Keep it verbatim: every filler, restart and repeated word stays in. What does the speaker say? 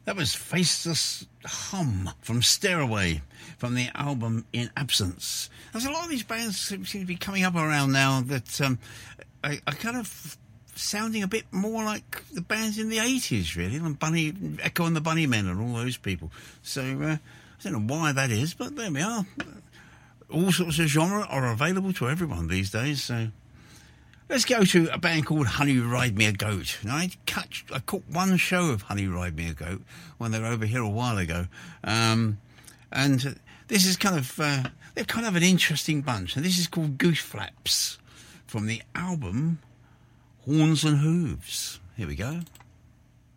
That was Faceless Hum from Stairway, from the album In Absence. There's a lot of these bands seem to be coming up around now that um, are, are kind of sounding a bit more like the bands in the eighties, really, and Bunny, Echo and the Bunnymen and all those people. So uh, I don't know why that is, but there we are. All sorts of genre are available to everyone these days, so... Let's go to a band called Honey Ride Me a Goat. Now, I, catch, I caught one show of Honey Ride Me a Goat when they were over here a while ago. Um, and uh, this is kind of, uh, they're kind of an interesting bunch. And this is called Goose Flaps from the album Horns and Hooves. Here we go.